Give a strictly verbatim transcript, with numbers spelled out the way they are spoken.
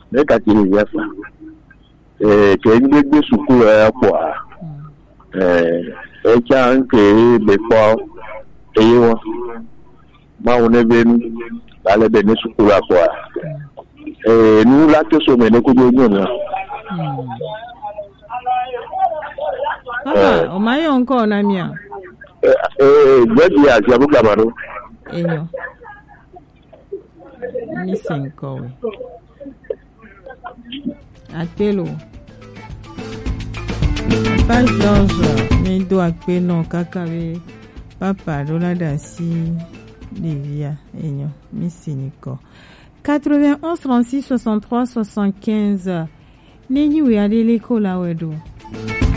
ne ka kiri ya fa eh ke ngbe gbe sukulu ya po a eh e cha nke be po e wo ma wona be ale be ne sukulu a po a eh nu la ke so me ne ko do nyona Papa, o mai onko na mia. Eh eh jadi ya jabu gamaro. Enyo. Ni cinco. Apelo. Pas Georges, mais do apelo kakawe. Papa Lola Dansi Livia Enyo. Mi cinco. quatre-vingt-onze trente-six soixante-trois soixante-quinze. Nenyu ya dele kola wedo.